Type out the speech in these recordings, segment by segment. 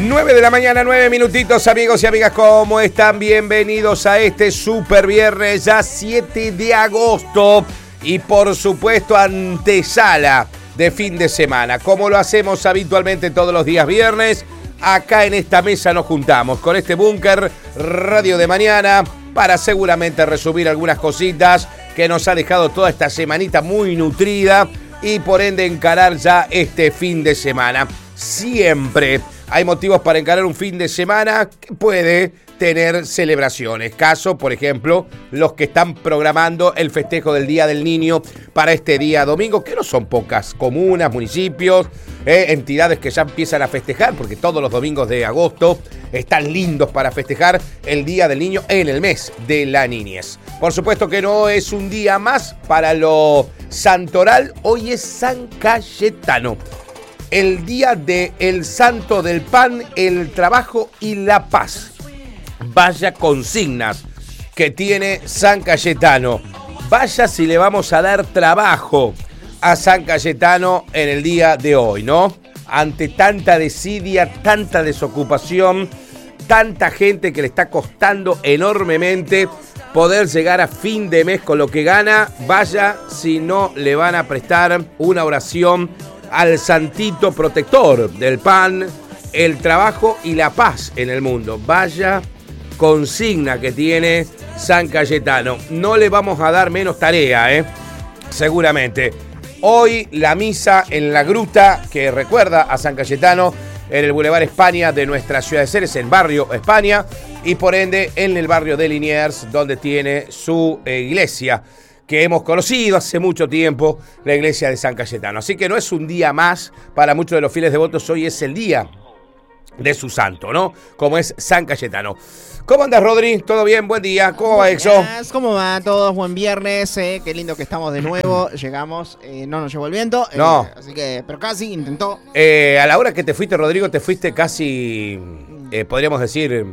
9 de la mañana, 9 minutitos, amigos y amigas, ¿cómo están? Bienvenidos a este super viernes, ya 7 de agosto. Y por supuesto, antesala de fin de semana. Como lo hacemos habitualmente todos los días viernes, acá en esta mesa nos juntamos con este búnker Radio de Mañana para seguramente resumir algunas cositas que nos ha dejado toda esta semanita muy nutrida y por ende encarar ya este fin de semana. Siempre hay motivos para encarar un fin de semana que puede tener celebraciones. Caso, por ejemplo, los que están programando el festejo del Día del Niño para este día domingo, que no son pocas comunas, municipios, entidades que ya empiezan a festejar, porque todos los domingos de agosto están lindos para festejar el Día del Niño en el mes de la niñez. Por supuesto que no es un día más para lo santoral, hoy es San Cayetano. El día del santo del pan, el trabajo y la paz. Vaya consignas que tiene San Cayetano. Vaya si le vamos a dar trabajo a San Cayetano en el día de hoy, ¿no? Ante tanta desidia, tanta desocupación, tanta gente que le está costando enormemente poder llegar a fin de mes con lo que gana. Vaya si no le van a prestar una oración al santito protector del pan, el trabajo y la paz en el mundo. Vaya consigna que tiene San Cayetano. No le vamos a dar menos tarea, seguramente. Hoy la misa en la gruta que recuerda a San Cayetano en el Boulevard España de nuestra ciudad de Ceres, en Barrio España, y por ende en el barrio de Liniers, donde tiene su iglesia, que hemos conocido hace mucho tiempo, la iglesia de San Cayetano. Así que no es un día más para muchos de los fieles devotos, hoy es el día de su santo, ¿no? Como es San Cayetano. ¿Cómo andas, Rodri? ¿Todo bien? Buen día. ¿Cómo va, Exo? ¿Cómo va todos? Buen viernes, qué lindo que estamos de nuevo. Llegamos, no nos llevó el viento. No. Así que, pero casi intentó. A la hora que te fuiste, Rodrigo, te fuiste casi, podríamos decir,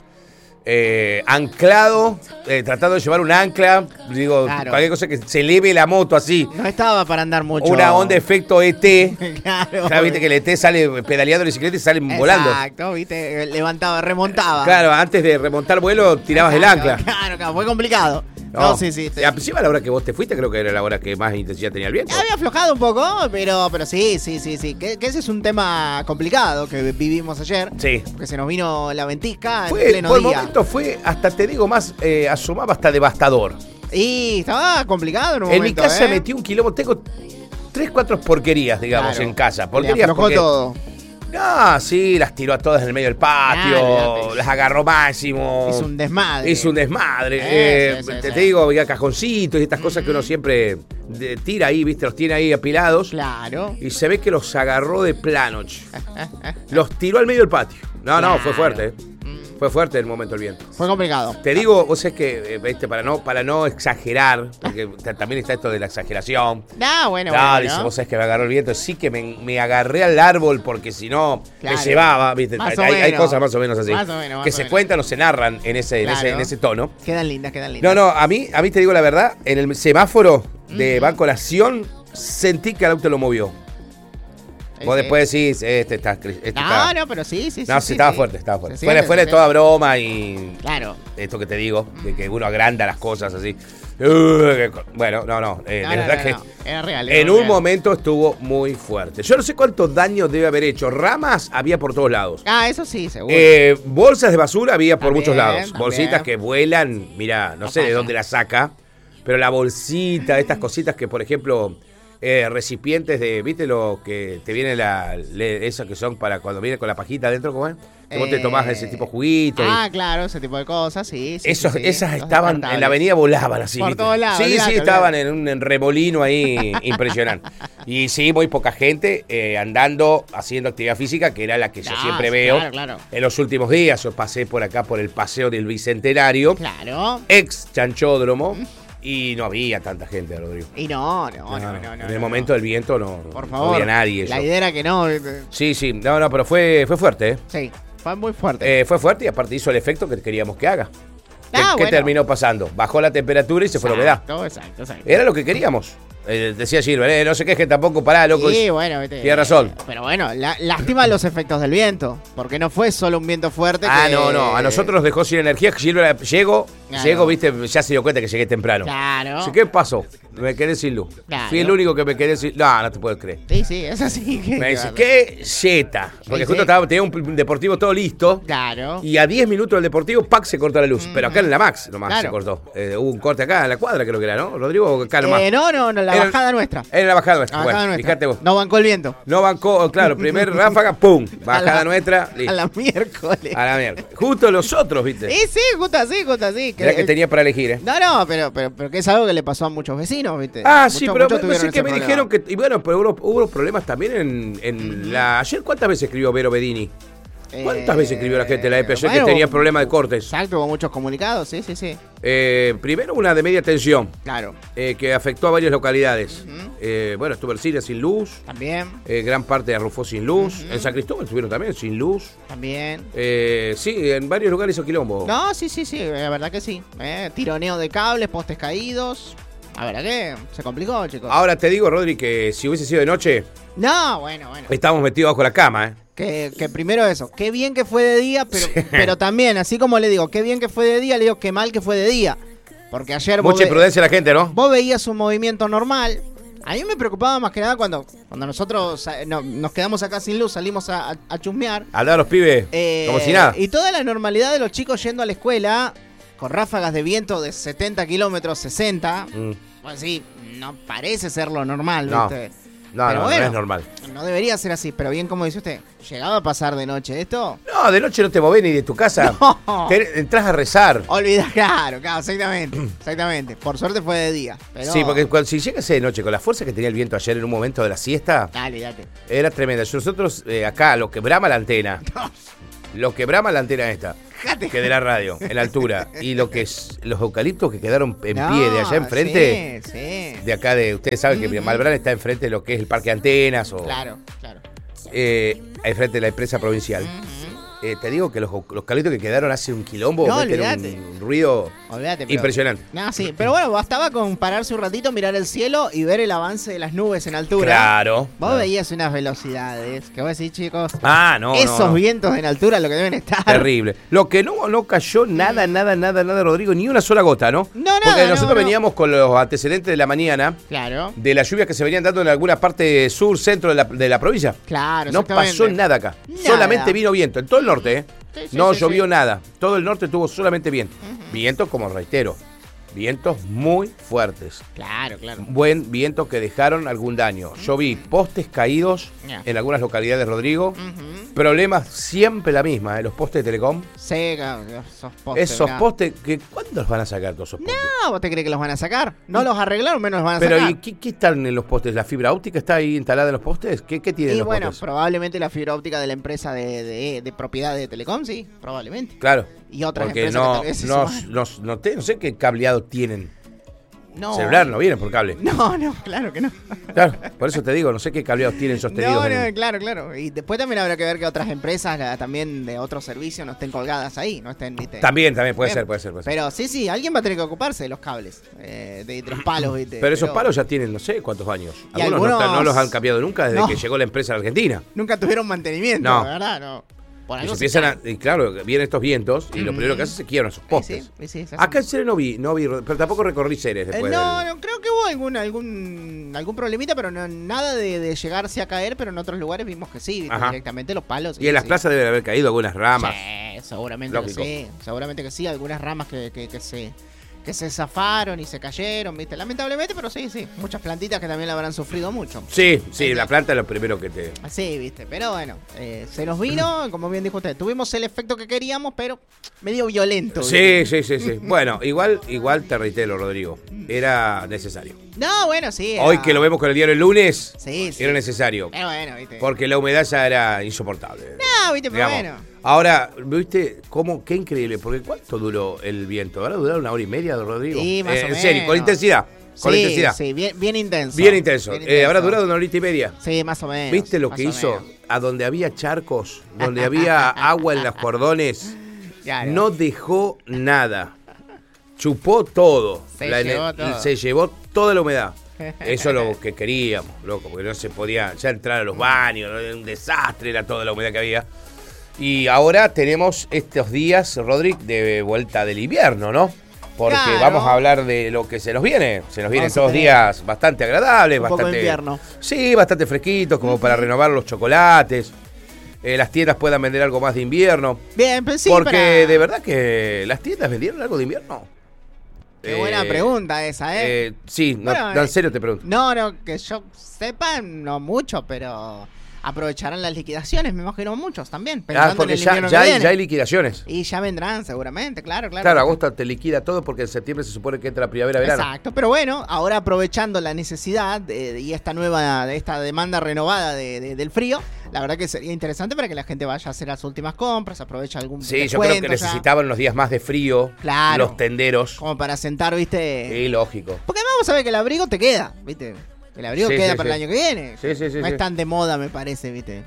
anclado, tratando de llevar un ancla, digo, claro, cualquier cosa que se eleve la moto así. No estaba para andar mucho. Una onda efecto ET. Claro. Claro, viste que el ET sale pedaleando en bicicleta y salen volando. Exacto, viste, levantaba, remontaba. Claro, antes de remontar vuelo tirabas el ancla. Claro, fue complicado. No, sí. Encima a la hora que vos te fuiste, creo que era la hora que más intensidad tenía el viento. Había aflojado un poco, pero sí. Que ese es un tema complicado que vivimos ayer. Sí. Porque se nos vino la ventisca Fue, en pleno por día. el momento fue, hasta te digo más, asomaba hasta devastador. Y estaba complicado en un momento. En mi casa metí un quilombo, tengo 3, 4 porquerías, digamos, en casa. Porquerías aflojó todo. No, sí, las tiró a todas en el medio del patio, Claro, las agarró máximo. Hizo un desmadre. Sí. Te digo, había cajoncitos y estas cosas que uno siempre tira ahí, ¿viste? Los tiene ahí apilados. Claro. Y se ve que los agarró de plano. Los tiró al medio del patio. No, fue fuerte, Fue fuerte el momento el viento. Fue complicado. Te digo, vos sabés que, para no exagerar, porque también está esto de la exageración. Bueno. Dice, vos sabés que me agarró el viento. Sí que me agarré al árbol porque si no me llevaba, ¿viste? Hay cosas más o menos así. Más o menos. Que se cuentan o se narran en ese tono. Quedan lindas. No, a mí te digo la verdad, en el semáforo de Banco Nación sentí que el auto lo movió. Vos después decís, pero sí. No, sí, estaba fuerte. Fuera de toda broma y... Claro. Esto que te digo, de que uno agranda las cosas así. Bueno, no. De verdad que era real. En un momento estuvo muy fuerte. Yo no sé cuántos daños debe haber hecho. Ramas había por todos lados. Eso sí, seguro. Bolsas de basura había por muchos lados. También. Bolsitas que vuelan, mira, no sé de dónde las saca, pero la bolsita, estas cositas que, por ejemplo... recipientes de, ¿viste lo que te viene esas que son para cuando viene con la pajita adentro, ¿cómo es? Que vos te tomás ese tipo de juguito. Claro, ese tipo de cosas, sí. Esas estaban en la avenida, volaban así. Por ¿viste? todos lados. Sí, estaban en un remolino ahí impresionante. Y sí, muy poca gente andando, haciendo actividad física, que era la que yo siempre veo. Claro. En los últimos días yo pasé por acá por el paseo del Bicentenario. Claro. Ex chanchódromo. Y no había tanta gente, Rodrigo. Y no. En el momento del viento Por favor, no había nadie. La idea era que no. Sí. No, pero fue fuerte, ¿eh? Sí, fue muy fuerte. Fue fuerte y aparte hizo el efecto que queríamos que haga. ¿Qué Bueno. terminó pasando? Bajó la temperatura y se fue la humedad. Exacto. Era lo que queríamos. Decía Gilbert, no se quejen tampoco, pará, loco. Sí, bueno, tiene razón. Pero bueno, lástima los efectos del viento, porque no fue solo un viento fuerte. No, a nosotros nos dejó sin energía. Gilbert, llego, viste, ya se dio cuenta que llegué temprano. Claro. ¿Qué pasó? Me quedé sin luz. Claro. Fui el único que me quedé sin... No te puedo creer. Sí, es así. Me dice, qué jeta. Porque justo tenía un deportivo todo listo. Claro. Y a 10 minutos del deportivo, se cortó la luz. Pero acá en la Max nomás se cortó. Hubo un corte acá en la cuadra, creo que era, ¿no? Rodrigo, acá nomás. No, la bajada nuestra. Era la bajada nuestra. Fíjate vos. No bancó el viento. No bancó, claro, primer ráfaga, ¡pum! Bajada nuestra. A la miércoles. A la miércoles. Justo los otros, ¿viste? Sí, justo así. Era que tenía para elegir, ¿eh? No, pero que es algo que le pasó a muchos vecinos, ¿viste? Sí, pero sí que me dijeron que... Y bueno, pero hubo problemas también en la... Ayer, ¿cuántas veces escribió Vero Bedini? ¿Cuántas veces escribió la gente de la EPE ayer que tenía problemas de cortes? Exacto, hubo muchos comunicados, sí. Primero una de media tensión. Claro. Que afectó a varias localidades. Bueno, estuvo Ercilia sin luz. También. Gran parte de Arrufó sin luz. En San Cristóbal estuvieron también sin luz. También. Sí, en varios lugares hizo quilombo. No, sí, la verdad que sí. Tironeo de cables, postes caídos. La verdad que se complicó, chicos. Ahora te digo, Rodri, que si hubiese sido de noche... No, bueno. Estábamos metidos bajo la cama, ¿eh? Que primero eso, qué bien que fue de día, pero también, así como le digo, qué bien que fue de día, le digo qué mal que fue de día. Porque ayer mucha imprudencia la gente, ¿no? Vos veías un movimiento normal. A mí me preocupaba más que nada cuando nosotros nos quedamos acá sin luz, salimos a chusmear. Andaban los pibes como si nada. Y toda la normalidad de los chicos yendo a la escuela, con ráfagas de viento de 70 kilómetros, 60. Pues sí, no parece ser lo normal, ¿viste? No es normal. No debería ser así, pero bien como dice usted, ¿llegaba a pasar de noche esto? No, de noche no te movés ni de tu casa. No. Entrás a rezar. Olvidás, claro, exactamente. Por suerte fue de día. Pero... Sí, porque si llegas de noche con la fuerza que tenía el viento ayer en un momento de la siesta, dale. Era tremenda. Nosotros acá, lo que brama la antena esta, que de la radio, en la altura, y lo que es los eucaliptos que quedaron en pie de allá enfrente, de acá ustedes saben que Malbrán está enfrente de lo que es el Parque Antenas, claro. Enfrente de la empresa provincial. Te digo que los eucaliptos que quedaron hace un quilombo, un ruido impresionante. No, sí, pero bueno, bastaba con pararse un ratito, mirar el cielo y ver el avance de las nubes en altura. Claro. Vos veías unas velocidades, ¿qué vos decís, chicos? Esos vientos en altura lo que deben estar. Terrible. Lo que no cayó nada, Rodrigo, ni una sola gota, ¿no? Porque nosotros veníamos con los antecedentes de la mañana. Claro. De las lluvias que se venían dando en alguna parte sur, centro de la provincia. Claro, no pasó nada acá. Solamente vino viento. En todo el norte, ¿eh? No llovió nada. Todo el norte tuvo solamente viento. Viento, como reitero, vientos muy fuertes. Claro. Buen viento que dejaron algún daño. Yo vi postes caídos en algunas localidades, Rodrigo. Problemas siempre la misma, los postes de Telecom. Sí, esos postes, ¿cuándo los van a sacar todos esos postes? No, ¿vos te crees que los van a sacar? No los arreglaron, menos los van a sacar. Pero ¿y qué están en los postes? ¿La fibra óptica está ahí instalada en los postes? ¿Qué tienen los postes? Probablemente la fibra óptica de la empresa de propiedad de Telecom, sí, probablemente. Claro. Y otras porque empresas no sé qué cableado tienen. No. Celular no viene por cable. No, claro que no. Claro, por eso te digo, no sé qué cableados tienen sostenidos. Claro. Y después también habrá que ver que otras empresas, también de otros servicios, no estén colgadas ahí, no estén, ¿viste? También puede ser. Pero sí, alguien va a tener que ocuparse de los cables, de los palos, ¿viste? Pero esos palos ya tienen no sé cuántos años. Algunos no los han cambiado nunca desde que llegó la empresa a Argentina. Nunca tuvieron mantenimiento, ¿verdad? No. Y claro, vienen estos vientos y lo primero que hacen es se quiebran esos postes. Sí, acá en Ceres no vi, pero tampoco recorrí Ceres después. No, creo que hubo algún problemita, pero nada de llegarse a caer, pero en otros lugares vimos que sí, directamente los palos. Y en las plazas deben haber caído algunas ramas. Sí, seguramente que sí, algunas ramas que se zafaron y se cayeron, ¿viste? Lamentablemente, pero sí, muchas plantitas que también la habrán sufrido mucho. Sí, la planta es lo primero que te... Sí, ¿viste? Pero bueno, se nos vino, como bien dijo usted, tuvimos el efecto que queríamos, pero medio violento. Sí. Bueno, igual te reitero, Rodrigo, era necesario. No, bueno, sí. Hoy que lo vemos con el diario el lunes, sí. Era necesario. Pero bueno, ¿viste? Porque la humedad ya era insoportable. No, ¿viste? Pero bueno. Ahora, ¿viste qué increíble? Porque ¿cuánto duró el viento? ¿Habrá durado 1 hora y media, Rodrigo? Sí, más o menos. En serio, con intensidad. Sí, bien intenso. Bien intenso. ¿Habrá durado 1 horita y media? Sí, más o menos. ¿Viste lo que hizo? A donde había charcos, donde había agua en los cordones, no dejó nada. Chupó todo. Se llevó toda la humedad. Eso es lo que queríamos, loco, porque no se podía ya entrar a los baños, era un desastre, era toda la humedad que había. Y ahora tenemos estos días, Rodri, de vuelta del invierno, ¿no? Porque claro, vamos a hablar de lo que se nos viene. Se nos vienen vamos a todos tener días bastante agradables, un bastante. poco de invierno. Sí, bastante fresquitos, como para renovar los chocolates. Las tiendas puedan vender algo más de invierno. Bien, pues sí. Porque de verdad que las tiendas vendieron algo de invierno. Qué buena pregunta esa, ¿eh? Sí, Bueno, en serio te pregunto. No, que yo sepa, no mucho, pero aprovecharán las liquidaciones, me imagino muchos también. Porque ya hay liquidaciones. Y ya vendrán seguramente, claro. Claro, agosto te liquida todo porque en septiembre se supone que entra la primavera-verano. Exacto, pero bueno, ahora aprovechando la necesidad y esta demanda renovada del frío, la verdad que sería interesante para que la gente vaya a hacer las últimas compras, aproveche algún descuento. Sí, yo creo que necesitaban unos días más de frío, claro, los tenderos. Como para sentar, ¿viste? Sí, lógico. Porque vamos a ver que el abrigo te queda, ¿viste? El abrigo queda para el año que viene. Sí. No es tan de moda, me parece, ¿viste?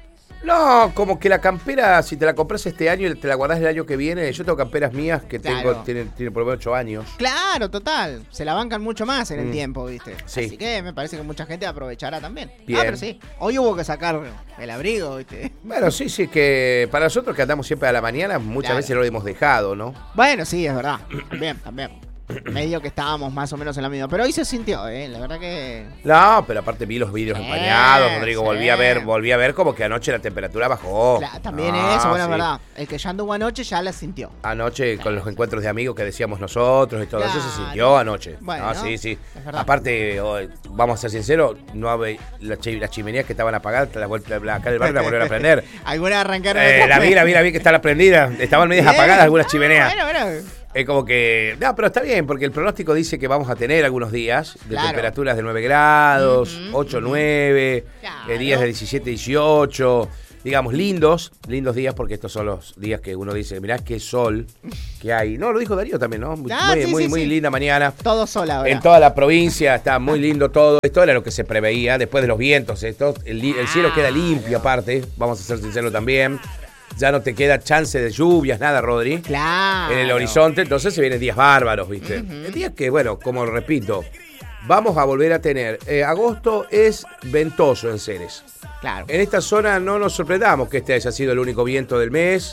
No, como que la campera, si te la compras este año y te la guardás el año que viene, yo tengo camperas mías que tienen por lo menos 8 años. Claro, total. Se la bancan mucho más en el tiempo, ¿viste? Sí. Así que me parece que mucha gente aprovechará también. Bien. Pero sí, hoy hubo que sacar el abrigo, ¿viste? Bueno, sí, que para nosotros que andamos siempre a la mañana, muchas veces lo hemos dejado, ¿no? Bueno, sí, es verdad. También. Medio que estábamos más o menos en la misma. Pero hoy se sintió, la verdad que. No, pero aparte vi los vídeos empañados, Rodrigo. Volví a ver como que anoche la temperatura bajó. Claro, también eso, bueno, es verdad. El que ya anduvo anoche ya la sintió. Anoche con los encuentros de amigos que decíamos nosotros y todo eso se sintió anoche. Bueno, sí. Aparte, vamos a ser sinceros, no las chimeneas que estaban apagadas, acá en el barrio la volvieron a prender. Algunas arrancaron. La vi que están prendidas. Estaban medias apagadas algunas chimeneas. Bueno. Es como que. No, pero está bien, porque el pronóstico dice que vamos a tener algunos días de temperaturas de 9 grados, 8, 9, días de 17, 18. Digamos, lindos días, porque estos son los días que uno dice, mirá qué sol que hay. No, lo dijo Darío también, ¿no? Muy linda mañana. Todo sol ahora. En toda la provincia está muy lindo todo. Esto era lo que se preveía después de los vientos. El cielo queda limpio aparte, vamos a ser sinceros también. Ya no te queda chance de lluvias, nada, Rodri. Claro. En el horizonte, entonces se vienen días bárbaros, ¿viste? Días que, bueno, como repito, vamos a volver a tener. Agosto es ventoso en Ceres. Claro. En esta zona no nos sorprendamos que este haya sido el único viento del mes.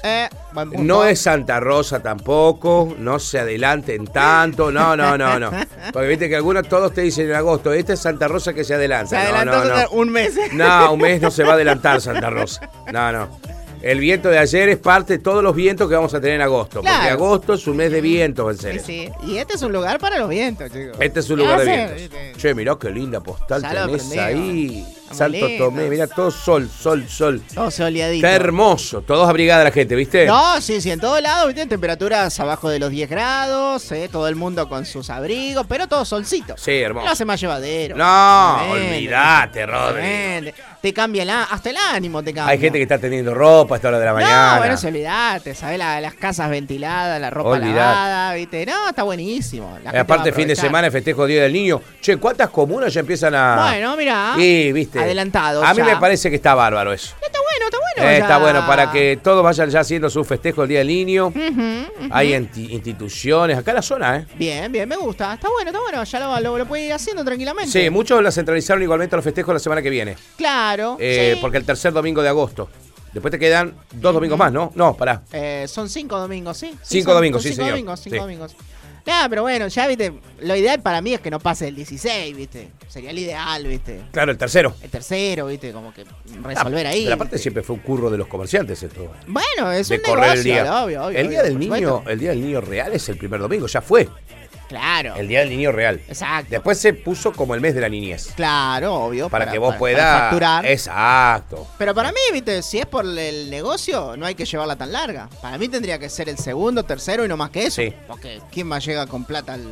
No es Santa Rosa tampoco, no se adelanten tanto, no. Porque viste que todos te dicen en agosto, esta es Santa Rosa que se adelanta. Se adelantó un mes. No, un mes no se va a adelantar Santa Rosa. No. El viento de ayer es parte de todos los vientos que vamos a tener en agosto. Claro. Porque agosto es un mes de vientos, en serio. Sí. Y este es un lugar para los vientos, chicos. Este es un lugar de vientos. Che, mirá qué linda postal tenés ahí. Santo Tomé, mirá, todo sol. Todo soleadito. Está hermoso, todos abrigada la gente, ¿viste? No, sí, en todos lados, ¿viste? Temperaturas abajo de los 10 grados, todo el mundo con sus abrigos, pero todo solcito. Sí, hermoso. Lo hace más llevadero. No, olvídate, Rodri. Te cambia hasta el ánimo, te cambia. Hay gente que está teniendo ropa a esta hora de la mañana. No, bueno, olvídate, ¿sabes? Las casas ventiladas, la ropa lavada, ¿viste? No, está buenísimo. Aparte, fin de semana, festejo Día del Niño. Che, ¿cuántas comunas ya empiezan a...? Bueno, mirá. Y, ¿viste? Adelantado. A mí me parece que está bárbaro eso. Está bueno. Está bueno, para que todos vayan ya haciendo su festejo el Día del Niño. Hay instituciones, acá en la zona, Bien, me gusta. Está bueno. Ya lo puede ir haciendo tranquilamente. Sí, muchos la centralizaron igualmente los festejos la semana que viene. Claro. Sí. Porque el tercer domingo de agosto. Después te quedan 2 domingos más, ¿no? No, pará. Son 5 domingos, ¿sí? 5 domingos, sí, señor. 5 domingos. Pero bueno, ya, viste, lo ideal para mí es que no pase el 16, viste. Sería el ideal, viste. Claro, el tercero. El tercero, viste, como que resolver ahí. Pero aparte siempre fue un curro de los comerciantes esto. Bueno, es de un correr negocio, el día. Obvio, el día del niño real es el primer domingo, ya fue. Claro. El Día del Niño Real. Exacto. Después se puso como el mes de la niñez. Claro, obvio. Para que vos puedas facturar. Exacto. Pero para mí, viste, si es por el negocio, no hay que llevarla tan larga. Para mí tendría que ser el segundo, tercero y no más que eso. Sí. Porque ¿quién más llega con plata al...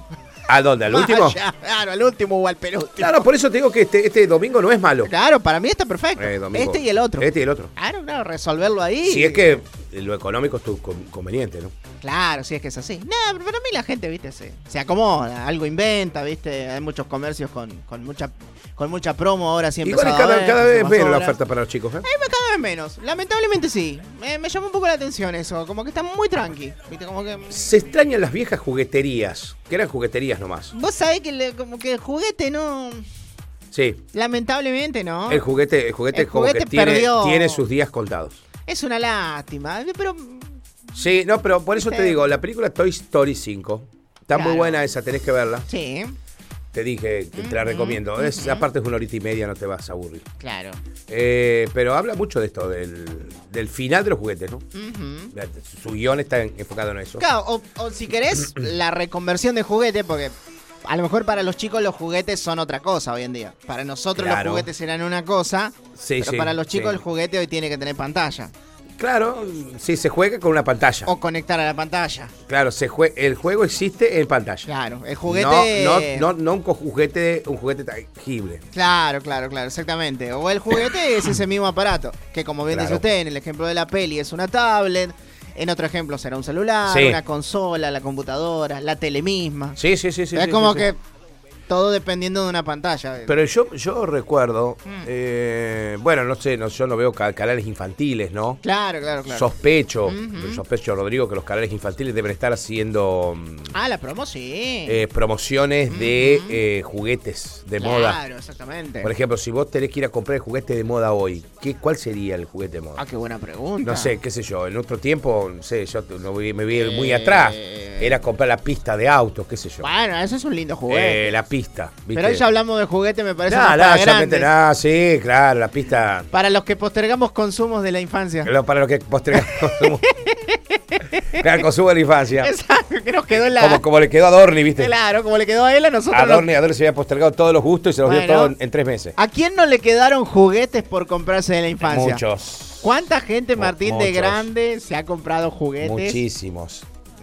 ¿A dónde? ¿Al último? Claro, al último o al penúltimo. Claro, por eso te digo que este domingo no es malo. Claro, para mí está perfecto. Este y el otro. Claro, resolverlo ahí. Si es que lo económico es tu conveniente, ¿no? Claro, si es que es así. No, pero para mí la gente, viste, se acomoda, algo inventa, viste. Hay muchos comercios con mucha promo ahora siempre. Igual cada vez menos la oferta para los chicos, ¿eh? Cada vez menos. Lamentablemente sí. Me llamó un poco la atención eso. Como que está muy tranqui. ¿Viste? Como que... Se extrañan las viejas jugueterías, que eran jugueterías nomás. Vos sabés que como que el juguete no... Sí. Lamentablemente no. El juguete como que tiene sus días contados. Es una lástima, pero... Sí, no, pero por eso te digo, la película Toy Story 5 está muy buena esa, tenés que verla. Sí. Te dije que te la recomiendo. Aparte es 1 horita y media, no te vas a aburrir. Claro. Pero habla mucho de esto, del final de los juguetes, ¿no? Su guión está enfocado en eso. Claro, o si querés, la reconversión de juguete, porque a lo mejor para los chicos los juguetes son otra cosa hoy en día. Para nosotros los juguetes eran una cosa, pero para los chicos el juguete hoy tiene que tener pantalla. Claro, sí, se juega con una pantalla. O conectar a la pantalla. Claro, el juego existe en pantalla. Claro, el juguete... No un juguete tangible. Claro, exactamente. O el juguete es ese mismo aparato, que como bien dice usted, en el ejemplo de la peli es una tablet, en otro ejemplo será un celular, una consola, la computadora, la tele misma. Sí. Es como que... todo dependiendo de una pantalla. Pero yo recuerdo, bueno, no sé, yo no veo canales infantiles, ¿no? Claro. Sospecho, Rodrigo, que los canales infantiles deben estar haciendo... la promo, sí. Promociones de juguetes de moda. Claro, exactamente. Por ejemplo, si vos tenés que ir a comprar el juguete de moda hoy, ¿cuál sería el juguete de moda? Qué buena pregunta. No sé, qué sé yo, en otro tiempo, no sé, yo me vi muy atrás. Era comprar la pista de autos, qué sé yo. Bueno, eso es un lindo juguete. La pista, ¿viste? Pero hoy ya hablamos de juguete, me parece para grandes. Sí, claro, la pista. Para los que postergamos consumos de la infancia. Para los que postergamos consumos. Claro, consumo de la infancia. Exacto, que nos quedó en la... Como le quedó a Dorni, ¿viste? Claro, como le quedó a él, a nosotros. A Dorni se había postergado todos los gustos y se los dio todo en 3 meses. ¿A quién no le quedaron juguetes por comprarse de la infancia? Muchos. ¿Cuánta gente, Martín, de grande se ha comprado juguetes? Muchísimos.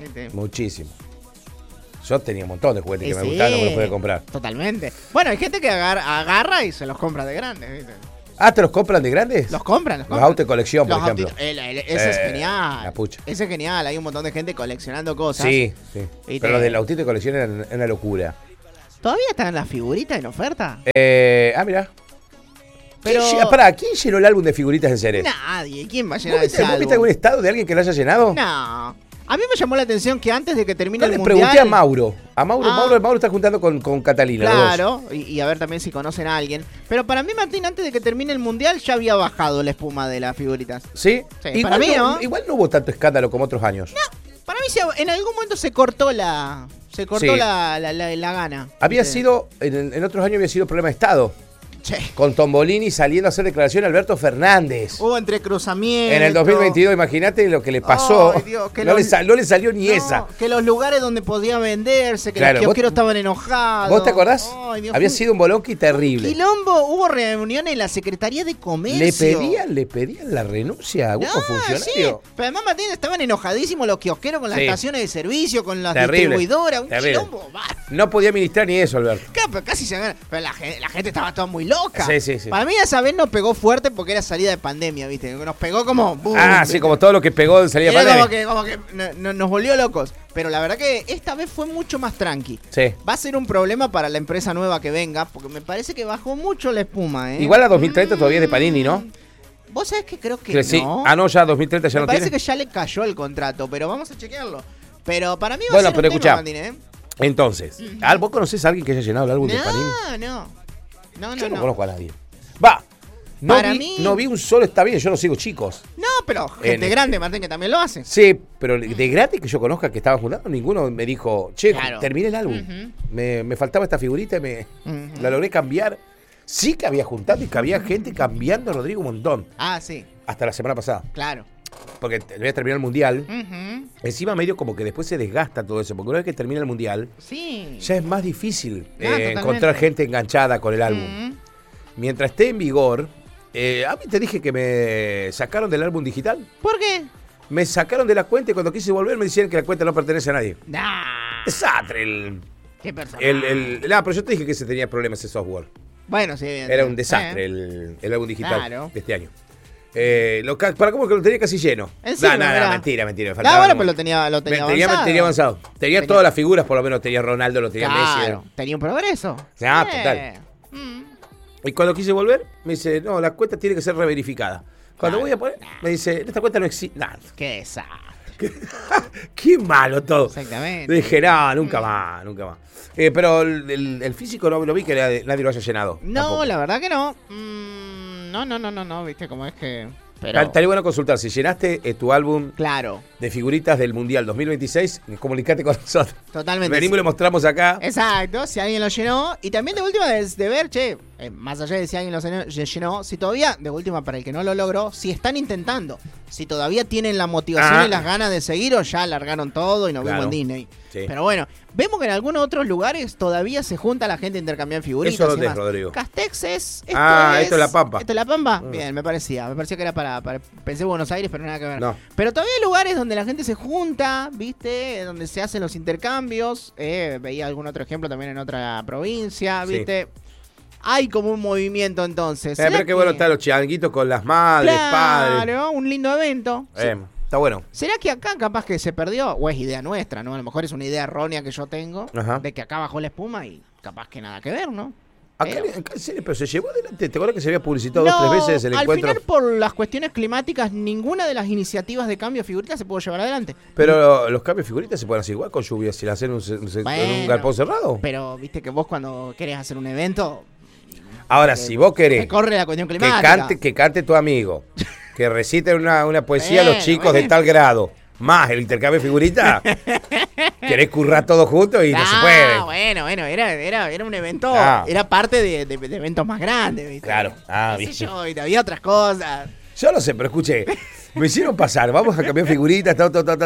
Yo tenía un montón de juguetes que me gustaban, no me los podía comprar. Totalmente. Bueno, hay gente que agarra y se los compra de grandes, ¿viste? ¿Te los compran de grandes? Los compran. Los autos de colección, por ejemplo. Ese es genial. La pucha. Ese es genial. Hay un montón de gente coleccionando cosas. Sí. Pero los del autito de colección eran una locura. ¿Todavía están las figuritas en oferta? Mirá. Pero... ¿quién llenó el álbum de figuritas en Ceres? Nadie. ¿Quién va a llenar ese álbum? ¿Vos viste algún estado de alguien que lo haya llenado? No. A mí me llamó la atención que antes de que termine el mundial... Le pregunté a Mauro. Mauro está juntando con Catalina. Claro, y a ver también si conocen a alguien. Pero para mí, Martín, antes de que termine el mundial ya había bajado la espuma de las figuritas. ¿Sí? Igual para mí, ¿no? Igual no hubo tanto escándalo como otros años. No, para mí en algún momento se cortó la gana. Había sido, en otros años había sido problema de Estado. Che. Con Tombolini saliendo a hacer declaración a Alberto Fernández. Hubo entrecruzamiento. En el 2022, imagínate lo que le pasó. Ay, Dios, no le salió ni esa. Que los lugares donde podía venderse, que los kiosqueros estaban enojados. ¿Vos te acordás? Ay, Dios, había sido un bolonqui terrible. Quilombo, hubo reuniones en la Secretaría de Comercio. Le pedían la renuncia a algunos funcionarios. Sí. Pero además, Martín, estaban enojadísimos los kiosqueros con las estaciones de servicio, con las distribuidoras. Un quilombo. No podía administrar ni eso, Alberto. Claro, pero casi se agarra. Pero la gente estaba toda muy loca. Sí. Para mí esa vez nos pegó fuerte porque era salida de pandemia, ¿viste? Nos pegó como... boom, sí, como todo lo que pegó en salida de pandemia. Como que nos volvió locos. Pero la verdad que esta vez fue mucho más tranqui. Sí. Va a ser un problema para la empresa nueva que venga, porque me parece que bajó mucho la espuma, ¿eh? Igual la 2030 todavía es de Panini, ¿no? Vos sabés que creo que sí. no. No, ya 2030 ya no tiene. Me parece que ya le cayó el contrato, pero vamos a chequearlo. Pero para mí va a ser un tema, Martín, ¿eh? Entonces, ¿vos conocés a alguien que haya llenado el álbum de Panini? No. Yo no conozco a nadie. No vi un solo, está bien, yo no sigo chicos. No, pero gente grande, Martín, que también lo hace. Sí, pero de grande que yo conozca que estaba juntando, ninguno me dijo, che, terminé el álbum. Me faltaba esta figurita y la logré cambiar. Sí que había juntado y que había gente cambiando a Rodrigo un montón. Sí. Hasta la semana pasada. Claro. Porque había terminado el mundial. Encima medio como que después se desgasta todo eso. Porque una vez que termina el mundial, ya es más difícil encontrar gente enganchada con el álbum. Mientras esté en vigor... a mí te dije que me sacaron del álbum digital. ¿Por qué? Me sacaron de la cuenta y cuando quise volver me decían que la cuenta no pertenece a nadie. Desastre. ¿Qué persona? Pero yo te dije que se tenía problemas ese software. Bueno, sí. Era un desastre el álbum digital de este año. Para cómo que lo tenía casi lleno. Mentira. Me faltaba. Bueno, pero lo tenía avanzado. Tenía avanzado. Tenía todas las figuras, por lo menos tenía Ronaldo, lo tenía Messi. Tenía un progreso. Total. Y cuando quise volver, me dice, no, la cuenta tiene que ser reverificada. Cuando voy a poner, me dice, en esta cuenta no existe nada. Qué desastre. Qué malo todo. Exactamente. Dije, no, nunca más. Pero el físico no lo vi que nadie lo haya llenado. No, tampoco. La verdad que no. No, viste cómo es que... Pero... Estaría bueno consultar, si llenaste tu álbum claro. de figuritas del Mundial 2026, comunicate con nosotros. Totalmente. Venimos y lo mostramos acá. Exacto, si alguien lo llenó. Y también de última de ver, más allá de si alguien lo llenó, si todavía, de última para el que no lo logró, si están intentando, si todavía tienen la motivación y las ganas de seguir o ya largaron todo y nos vemos en Disney. Sí. Pero bueno, vemos que en algunos otros lugares todavía se junta la gente a intercambiar figuritas. Eso no es, Rodrigo. Castex es... Esto es La Pampa. ¿Esto es La Pampa? Bien, me parecía que era para pensé Buenos Aires, pero nada que ver. No. Pero todavía hay lugares donde la gente se junta, ¿viste? Donde se hacen los intercambios. Veía algún otro ejemplo también en otra provincia, ¿viste? Sí. Hay como un movimiento entonces. Pero qué bueno están los chianguitos con las madres, padres. Claro, un lindo evento. Sí. Está bueno. ¿Será que acá capaz que se perdió? O es idea nuestra, ¿no? A lo mejor es una idea errónea que yo tengo. Ajá. De que acá bajó la espuma y capaz que nada que ver, ¿no? Acá en serio, pero se llevó adelante. ¿Te acuerdas que se había publicitado 2 o 3 veces el encuentro? Al final, por las cuestiones climáticas, ninguna de las iniciativas de cambio de figuritas se pudo llevar adelante. Pero los cambios de figuritas se pueden hacer igual con lluvia si la hacen en un galpón cerrado. Pero viste que vos cuando querés hacer un evento... Ahora, si vos querés... Te corre la cuestión climática. Que cante tu amigo. Que recite una poesía a los chicos de tal grado. Más el intercambio de figuritas. Querés currar todo junto y no se puede. Bueno, era un evento, era parte de eventos más grandes, ¿viste? Claro, ¿viste? Había otras cosas. Yo no sé, pero escuché, me hicieron pasar, vamos a cambiar figuritas,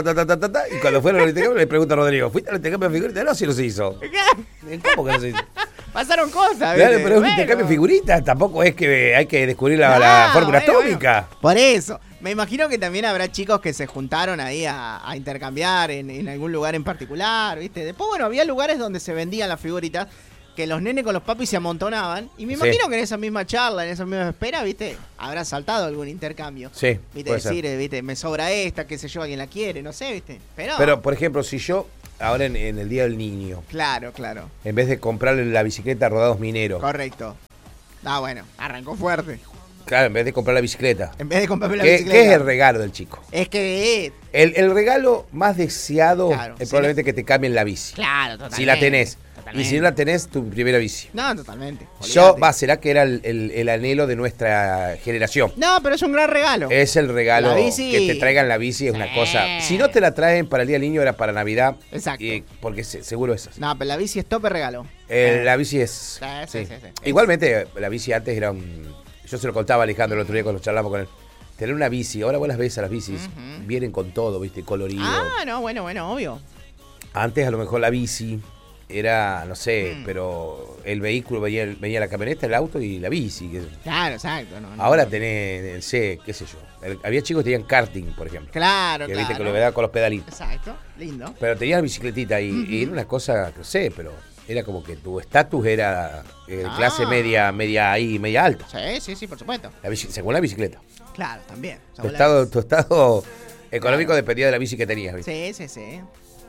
y cuando fueron al intercambio le pregunto a Rodrigo, ¿fuiste al intercambio de figuritas? No, si no se hizo. ¿Cómo que no se hizo? Pasaron cosas, ¿viste? Claro, pero es un intercambio de figuritas, tampoco es que hay que descubrir la fórmula atómica. Por eso. Me imagino que también habrá chicos que se juntaron ahí a intercambiar en algún lugar en particular, ¿viste? Después, bueno, había lugares donde se vendían las figuritas, que los nenes con los papis se amontonaban. Y me imagino que en esa misma charla, en esa misma espera, ¿viste? Habrá saltado algún intercambio. Sí. ¿Viste? Decir, ¿viste? Me sobra esta, qué sé yo, alguien la quiere, no sé, ¿viste? Pero por ejemplo, si yo, ahora en el Día del Niño. Claro. En vez de comprarle la bicicleta a Rodados Mineros. Correcto. Bueno, arrancó fuerte. Claro, en vez de comprar la bicicleta. ¿Qué es el regalo del chico? Es que... El regalo más deseado es probablemente que te cambien la bici. Claro, totalmente. Si la tenés. Totalmente. Y si no la tenés, tu primera bici. No, totalmente. Olvídate. Será que era el anhelo de nuestra generación. No, pero es un gran regalo. Es el regalo. Que te traigan la bici es una cosa. Si no te la traen para el Día del Niño, era para Navidad. Exacto. Porque seguro es eso. No, pero la bici es tope regalo. La bici es... Sí. Igualmente, la bici antes era yo se lo contaba a Alejandro el otro día cuando charlamos con él. Tener una bici, ahora vos las ves a las bicis, vienen con todo, ¿viste? Colorido. No, bueno, obvio. Antes a lo mejor la bici era, no sé, pero el vehículo venía la camioneta, el auto y la bici. Claro, exacto. Ahora tenés, qué sé yo. Había chicos que tenían karting, por ejemplo. Claro. Viste que lo veía con los pedalitos. Exacto, lindo. Pero tenías bicicletita y era una cosa, no sé, pero... Era como que tu estatus era clase media ahí, media alta. Sí, por supuesto. Según la bicicleta. Claro, también. Tu estado económico dependía de la bici que tenías. ¿Viste? Sí.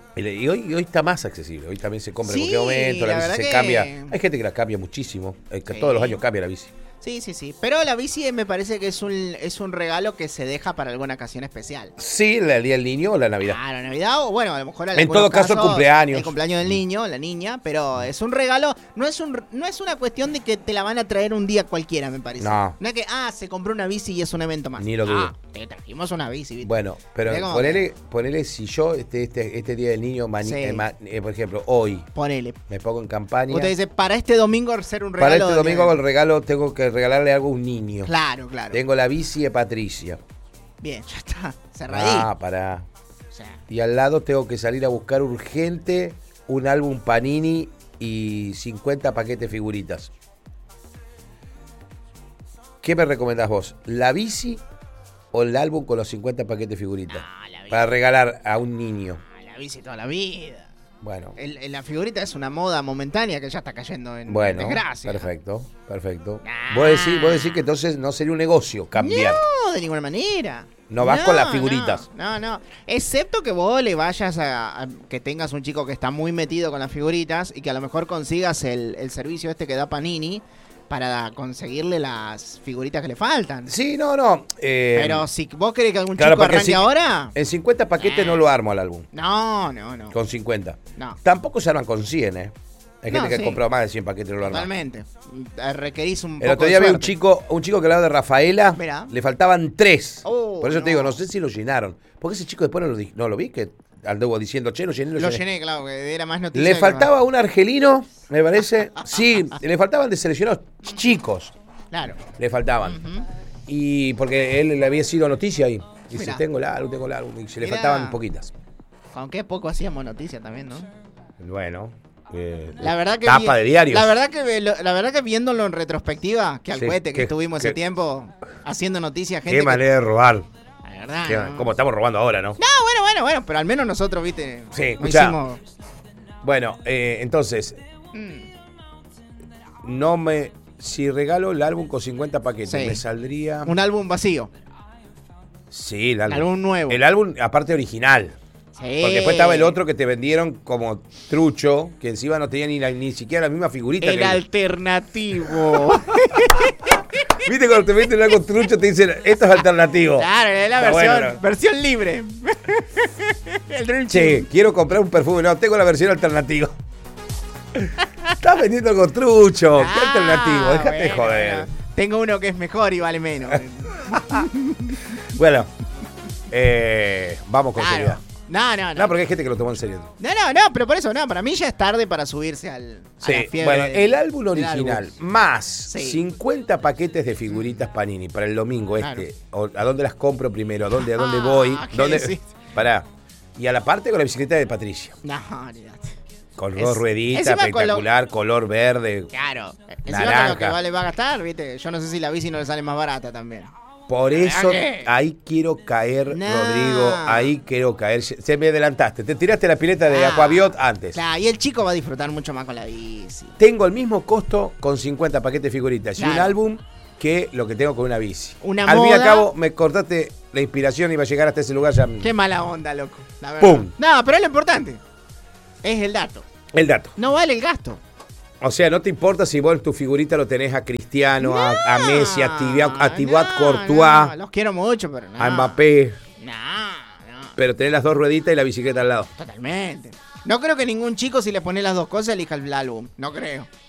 Y hoy está más accesible. Hoy también se compra en cualquier momento, la bici se cambia. Hay gente que la cambia muchísimo. Que todos los años cambia la bici. Sí. Pero la bici me parece que es un regalo que se deja para alguna ocasión especial. Sí, el Día del Niño o la Navidad. La Navidad o bueno, a lo mejor en todo caso el cumpleaños. El cumpleaños del niño, la niña, pero es un regalo, no es una cuestión de que te la van a traer un día cualquiera, me parece. No es que, se compró una bici y es un evento más. Ni lo dudo. Te trajimos una bici, ¿viste? Bueno, pero ponele si yo este Día del Niño, por ejemplo, hoy me pongo en campaña. Usted dice, para este domingo hacer un regalo. Para este domingo hago el regalo, tengo que regalarle algo a un niño. Claro. Tengo la bici de Patricia. Bien, ya está. Cerradí. Pará. Y al lado tengo que salir a buscar urgente un álbum Panini y 50 paquetes de figuritas. ¿Qué me recomendás vos? ¿La bici o el álbum con los 50 paquetes de figuritas? Para regalar a un niño. La bici toda la vida. Bueno. La figurita es una moda momentánea que ya está cayendo en desgracia. Perfecto. Vos decís que entonces no sería un negocio cambiar. No, de ninguna manera. No vas con las figuritas. No. Excepto que vos le vayas a que tengas un chico que está muy metido con las figuritas y que a lo mejor consigas el servicio que da Panini para conseguirle las figuritas que le faltan. Sí, no. Pero si vos querés que algún chico arranque ahora... En 50 paquetes no lo armo al álbum. No. Con 50. No. Tampoco se arman con 100, ¿eh? Hay gente que ha comprado más de 100 paquetes y no lo arma. Totalmente. Requerís un poco El otro día de vi suerte. un chico que hablaba de Rafaela. Mirá. Le faltaban 3. Por eso no. te digo, no sé si lo llenaron. Porque ese chico después no lo vi, que anduvo diciendo, che, lo llené. Lo llené, claro, que era más noticia. Le faltaba un argelino, me parece. Sí, le faltaban de seleccionados chicos. Claro. Le faltaban. Uh-huh. Y porque él le había sido noticia ahí. Dice, Mirá. tengo el álbum. Y se le faltaban poquitas. Aunque poco hacíamos noticia también, ¿no? Bueno. La verdad que tapa de diarios. La verdad que viéndolo en retrospectiva, que al cohete que estuvimos ese tiempo haciendo noticias, gente. Qué manera de robar. La verdad. Como estamos robando ahora, ¿no? No, bueno, pero al menos nosotros, viste. Sí, escuchá. hicimos... Bueno, entonces. Si regalo el álbum con 50 paquetes, me saldría. Un álbum vacío. Sí, el álbum nuevo. El álbum, aparte original. Sí. Porque después estaba el otro que te vendieron como trucho, que encima no tenía ni siquiera la misma figurita. El alternativo. Viste, cuando te meten algo trucho, te dicen, esto es alternativo. Claro, es la versión libre. El Dream Team. Che, quiero comprar un perfume. No, tengo la versión alternativa. Estás vendiendo algo trucho. ¿Qué alternativo? Déjate de joder. Tengo uno que es mejor y vale menos. Bueno, vamos con seriedad. No, porque hay gente que lo tomó en serio. No, pero por eso, para mí ya es tarde para subirse a la fiebre. Bueno, el álbum original más 50 paquetes de figuritas Panini para el domingo ¿A dónde las compro primero? ¿A dónde voy? Pará. Y a la parte con la bicicleta de Patricia. No, con dos rueditas, espectacular, color verde. Claro. Encima con lo que le va a gastar, ¿viste? Yo no sé si la bici no le sale más barata también. Por eso, ahí quiero caer, Rodrigo, ahí quiero caer. Se me adelantaste, te tiraste la pileta de Aquabiot antes. Claro, y el chico va a disfrutar mucho más con la bici. Tengo el mismo costo con 50 paquetes de figuritas y un álbum que lo que tengo con una bici. Al fin y al cabo, me cortaste la inspiración y iba a llegar hasta ese lugar ya. Qué mala onda, loco, la verdad. ¡Pum! No, pero es lo importante. Es el dato. El dato. No vale el gasto. O sea, no te importa si vos tu figurita lo tenés a Cristiano, a Messi, a Thibaut Courtois. Los quiero mucho, pero no. A Mbappé. No. Pero tenés las dos rueditas y la bicicleta al lado. Totalmente. No creo que ningún chico, si le pones las dos cosas, elija el álbum. No creo.